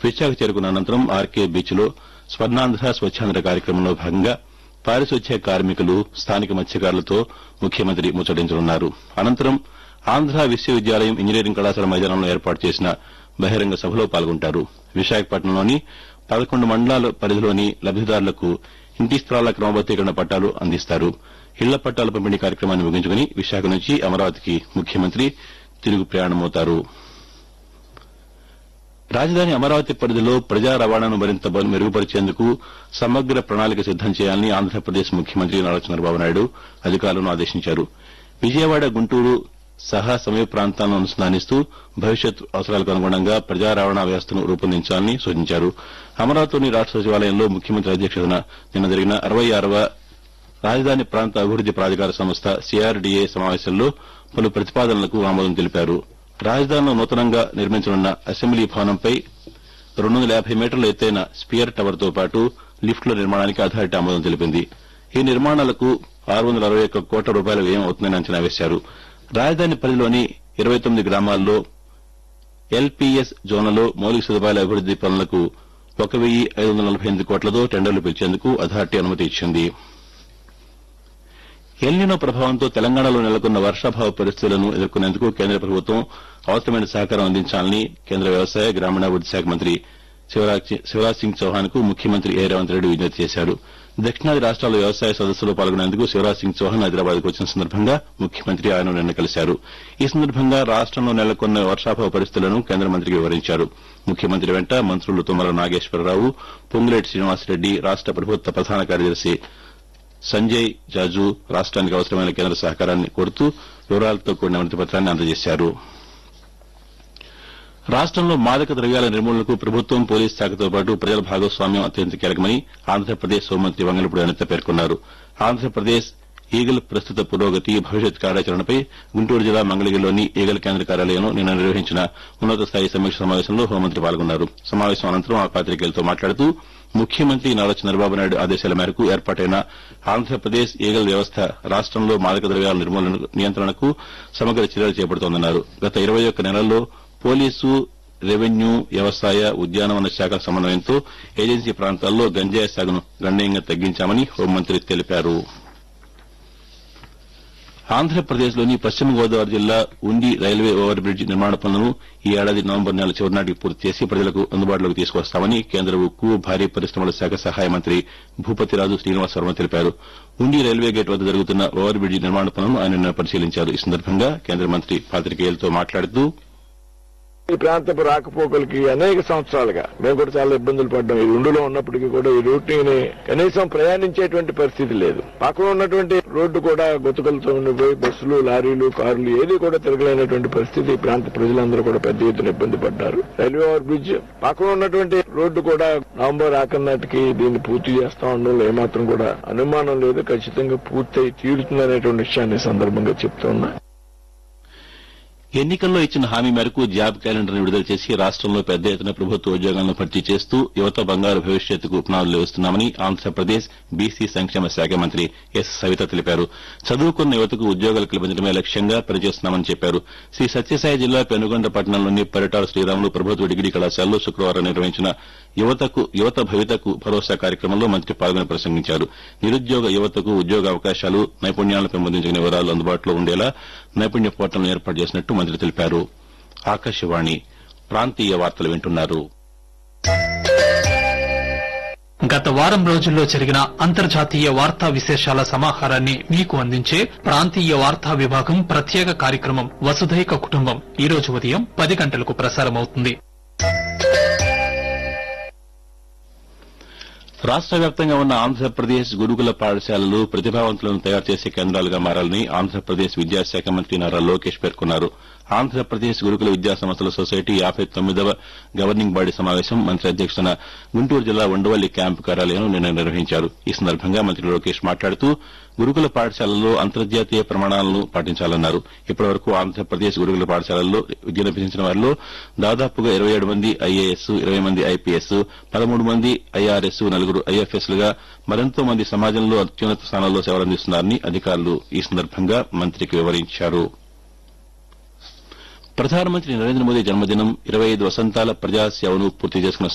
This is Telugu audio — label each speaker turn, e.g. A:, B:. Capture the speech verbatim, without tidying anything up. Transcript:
A: విశాఖ చేరుకున్న అనంతరం ఆర్కే బీచ్ లో స్వర్ణాంధ్ర స్వచ్ఛాంధ్ర కార్యక్రమంలో భాగంగా పారిశుధ్య కార్మికులు స్థానిక మత్స్యకారులతో ముఖ్యమంత్రి ముచ్చటించనున్నారు. అనంతరం ఆంధ్ర విశ్వవిద్యాలయం ఇంజనీరింగ్ కళాశాల మైదానంలో ఏర్పాటు చేసిన బహిరంగ సభలో పాల్గొంటారు. విశాఖపట్నంలోని పదకొండు మండలాల పరిధిలోని లబ్దిదారులకు ఇంటి స్థలాల క్రమబద్దీకరణ పట్టాలు అందిస్తారు. ఇళ్ల పట్టాల పంపిణీ కార్యక్రమాన్ని ముగించుకుని విశాఖ నుంచి అమరావతికి ముఖ్యమంత్రి తిరుగు ప్రయాణమవుతారు. రాజధాని అమరావతి పరిధిలో ప్రజా రవాణాను మరింత మెరుగుపరిచేందుకు సమగ్ర ప్రణాళిక సిద్దం చేయాలని ఆంధ్రప్రదేశ్ ముఖ్యమంత్రి నారా చంద్రబాబు నాయుడు అధికారులను ఆదేశించారు. విజయవాడ, గుంటూరు సహా సమీప ప్రాంతాలను అనుసంధానిస్తూ భవిష్యత్ అవసరాలకు అనుగుణంగా ప్రజా రవాణా వ్యవస్థను రూపొందించాలని సూచించారు. అమరావతిలోని రాష్ట సచివాలయంలో ముఖ్యమంత్రి అధ్యక్షతన నిన్న జరిగిన అరవై ఆరవ రాజధాని ప్రాంత అభివృద్ది ప్రాధికార సంస్థ సీఆర్డీఏ సమావేశంలో పలు ప్రతిపాదనలకు ఆమోదం తెలిపారు. రాజధానిలో నూతనంగా నిర్మించనున్న అసెంబ్లీ భవనంపై రెండు వందల యాభై మీటర్ల ఎత్తైన స్పియర్ టవర్ తో పాటు లిఫ్టుల నిర్మాణానికి అథారిటీ ఆమోదం తెలిపింది. ఈ నిర్మాణాలకు ఆరు వందల అరవై ఒక్క కోట్ల రూపాయల వ్యయం అవుతుందని అంచనా వేశారు. రాజధాని పరిధిలోని ఇరవై తొమ్మిది గ్రామాల్లో ఎల్పీఎస్ జోన్లలో మౌలిక సదుపాయాల అభివృద్ది పనులకు ఒక వెయ్యి ఐదు వందల నలభై ఎనిమిది కోట్లతో టెండర్లు పిలిచేందుకు అథారిటీ అనుమతి ఇచ్చింది. ఎల్నినో ప్రభావంతో తెలంగాణలో నెలకొన్న వర్షాభావ పరిస్థితులను ఎదుర్కొనేందుకు కేంద్ర ప్రభుత్వం అవసరమైన సహకారం అందించాలని కేంద్ర వ్యవసాయ గ్రామీణాభివృద్ది శాఖ మంత్రి శివరాజ్ సింగ్ చౌహాన్ కు ముఖ్యమంత్రి ఏ రేవంత్ రెడ్డి విజ్ఞప్తి చేశారు. దక్షిణాది రాష్ట్రాల వ్యవసాయ సదస్సులో పాల్గొనేందుకు శివరాజ్ సింగ్ చౌహాన్ హైదరాబాద్ కు వచ్చిన సందర్భంగా ముఖ్యమంత్రి ఆయన నిన్న కలిశారు. ఈ సందర్భంగా రాష్టంలో నెలకొన్న వర్షాభావ పరిస్థితులను కేంద్ర మంత్రికి వివరించారు. ముఖ్యమంత్రి వెంట మంత్రులు తుమ్మల నాగేశ్వరరావు, పొంగులేటి శ్రీనివాసరెడ్డి, రాష్ట ప్రభుత్వ ప్రధాన కార్యదర్శి సంజయ్ జాజు రాష్ట్రానికి అవసరమైన కేంద్ర సహకారాన్ని కోరుతూ వివరాలతో కూడిన వినతి పత్రాన్ని అందజేశారు. రాష్టంలో మాదక ద్రవ్యాల నిర్మూలనకు ప్రభుత్వం, పోలీసు శాఖతో పాటు ప్రజల భాగస్వామ్యం అత్యంత కీలకమని ఆంధ్రప్రదేశ్ హోంమంత్రి వంగలపూడి అనిత పేర్కొన్నారు. ఆంధ్రప్రదేశ్ ఈగల్ ప్రస్తుత పురోగతి, భవిష్యత్ కార్యాచరణపై గుంటూరు జిల్లా మంగళగిరిలోని ఈగల్ కేంద్ర కార్యాలయంలో నిన్న నిర్వహించిన ఉన్నత స్థాయి సమీక్ష సమావేశంలో హోంమంత్రి పాల్గొన్నారు. సమావేశం అనంతరం ఆ పాతికేయులతో మాట్లాడుతూ ముఖ్యమంత్రి నారా చంద్రబాబు నాయుడు ఆదేశాల మేరకు ఏర్పాటైన ఆంధ్రప్రదేశ్ ఈగల్ వ్యవస్థ రాష్టంలో మాదక ద్రవ్యాల నిర్మూలన నియంత్రణకు సమగ్ర చర్యలు చేపడుతోందన్నారు. గత ఇరవై ఒక్క నెలల్లో పోలీసు, రెవెన్యూ, వ్యవసాయ, ఉద్యానవన శాఖల సమన్వయంతో ఏజెన్సీ ప్రాంతాల్లో గంజాయి సాగును గణనీయంగా తగ్గించామని హోంమంత్రి తెలిపారు. ఆంధ్రప్రదేశ్లోని పశ్చిమ గోదావరి జిల్లా ఉండి రైల్వే ఓవర్ బ్రిడ్జ్ నిర్మాణ పనులను ఈ ఏడాది నవంబర్ నెల చివరి నాటికి పూర్తి చేసి ప్రజలకు అందుబాటులోకి తీసుకొస్తామని కేంద్ర ఉక్కు, భారీ పరిశ్రమల శాఖ సహాయ మంత్రి భూపతిరాజు శ్రీనివాస్ వర్మ తెలిపారు. ఉండి రైల్వే గేట్ వద్ద జరుగుతున్న ఓవర్ బ్రిడ్జ్ నిర్మాణ పనులను ఆయన నిన్న పరిశీలించారు. ఈ సందర్భంగా కేంద్ర మంత్రి పాతికేయులతో మాట్లాడుతూ
B: ఈ ప్రాంతపు రాకపోకలకి అనేక సంవత్సరాలుగా మేము కూడా చాలా ఇబ్బందులు పడ్డాం. ఈ రెండులో ఉన్నప్పటికీ కూడా ఈ రూట్ ని కనీసం ప్రయాణించేటువంటి పరిస్థితి లేదు. పక్కన ఉన్నటువంటి రోడ్డు కూడా గొతుకలతో ఉండిపోయి బస్సులు, లారీలు, కార్లు ఏది కూడా తిరగలేనటువంటి పరిస్థితి. ఈ ప్రాంత ప్రజలందరూ కూడా పెద్ద ఎత్తున ఇబ్బంది పడ్డారు. రైల్వే ఓవర్ బ్రిడ్జ్ పక్కన ఉన్నటువంటి రోడ్డు కూడా నవంబర్ ఆఖరి నాటికి దీన్ని పూర్తి చేస్తా ఉండడంలో ఏమాత్రం కూడా అనుమానం లేదు. ఖచ్చితంగా పూర్తయి తీరుతుందనేటువంటి విషయాన్ని సందర్భంగా చెప్తున్నా.
A: ఎన్నికల్లో ఇచ్చిన హామీ మేరకు జాబ్ క్యాలెండర్ను విడుదల చేసి రాష్టంలో పెద్ద ఎత్తున ప్రభుత్వ ఉద్యోగాలను భర్తీ చేస్తూ యువత బంగారు భవిష్యత్తుకు పునాదులు వేస్తున్నామని ఆంధ్రప్రదేశ్ బీసీ సంక్షేమ శాఖ మంత్రి ఎస్ సవిత తెలిపారు. చదువుకున్న యువతకు ఉద్యోగాలు కల్పించడమే లక్ష్యంగా పనిచేస్తున్నామని చెప్పారు. శ్రీ సత్యసాయి జిల్లా పెనుగొండ పట్టణంలోని పరిటాల శ్రీరాములు ప్రభుత్వ డిగ్రీ కళాశాలలో శుక్రవారం నిర్వహించిన యువతకు యువత భవితకు భరోసా కార్యక్రమంలో మంత్రి పాల్గొని ప్రసంగించారు. నిరుద్యోగ యువతకు ఉద్యోగ అవకాశాలు, నైపుణ్యాలను పెంపొందించిన వివరాలు అందుబాటులో ఉండేలా నైపుణ్య పోర్టల్ను ఏర్పాటు చేసినట్టు మంత్రి తెలిపారు. ఆకాశవాణి ప్రాంతీయ వార్తలు వింటున్నారు.
C: గత వారం రోజుల్లో జరిగిన అంతర్జాతీయ వార్తా విశేషాల సమాహారాన్ని మీకు అందించే ప్రాంతీయ వార్తా విభాగం ప్రత్యేక కార్యక్రమం వసుధైక కుటుంబం ఈ రోజు ఉదయం పది గంటలకు ప్రసారమవుతుంది.
A: రాష్ట వ్యాప్తంగా ఉన్న ఆంధ్రప్రదేశ్ గురుకుల పాఠశాలలు ప్రతిభావంతులను తయారు చేసే కేంద్రాలుగా మారాలని ఆంధ్రప్రదేశ్ విద్యాశాఖ మంత్రి నారా లోకేష్ పేర్కొన్నారు. ఆంధ్రప్రదేశ్ గురుకుల విద్యా సంస్థల సొసైటీ యాభై తొమ్మిదవ గవర్నింగ్ బాడీ సమావేశం మంత్రి అధ్యక్షతన గుంటూరు జిల్లా ఉండవల్లి క్యాంపు కార్యాలయంలో నిన్న నిర్వహించారు. ఈ సందర్భంగా మంత్రి లోకేష్ మాట్లాడుతూ గురుకుల పాఠశాలల్లో అంతర్జాతీయ ప్రమాణాలను పాటించాలన్నారు. ఇప్పటివరకు ఆంధ్రప్రదేశ్ గురుకుల పాఠశాలల్లో విద్యనభ్యసించిన వారిలో దాదాపుగా ఇరవై ఏడు మంది ఐఏఎస్, ఇరవై మంది ఐపీఎస్, పదమూడు మంది ఐఆర్ఎస్, నలుగురు ఐఎఫ్ఎస్ లుగా మరెంతో మంది సమాజంలో అత్యున్నత స్థానాల్లో సేవలందిస్తున్నారని అధికారులు ఈ సందర్భంగా మంత్రికి వివరించారు. ప్రధానమంత్రి నరేంద్ర మోదీ జన్మదినం ఇరవై ఐదు వసంతాల ప్రజాసేవను పూర్తి చేసుకున్న